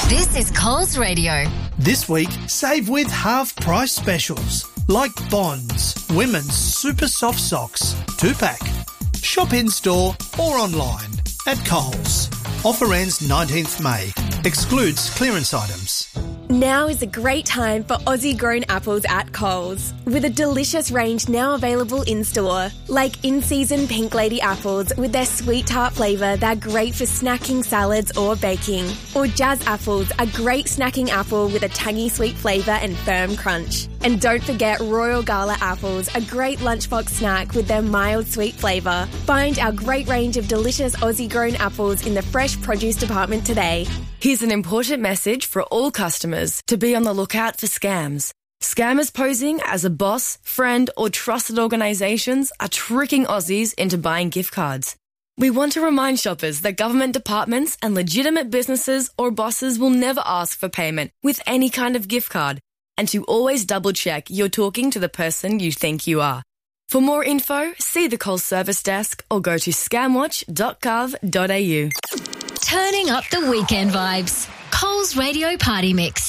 This is Coles Radio. This week, save with half-price specials like Bonds, women's super soft socks, 2-pack. Shop in-store or online at Coles. Offer ends 19th May. Excludes clearance items. Now is a great time for Aussie-grown apples at Coles, with a delicious range now available in-store, like in-season Pink Lady apples with their sweet tart flavour that are great for snacking, salads or baking. Or Jazz apples, a great snacking apple with a tangy sweet flavour and firm crunch. And don't forget Royal Gala apples, a great lunchbox snack with their mild sweet flavour. Find our great range of delicious Aussie-grown apples in the fresh produce department today. Here's an important message for all customers to be on the lookout for scams. Scammers posing as a boss, friend or trusted organisations are tricking Aussies into buying gift cards. We want to remind shoppers that government departments and legitimate businesses or bosses will never ask for payment with any kind of gift card, and to always double-check you're talking to the person you think you are. For more info, see the Coles Service Desk or go to scamwatch.gov.au. Turning up the weekend vibes. Coles Radio Party Mix.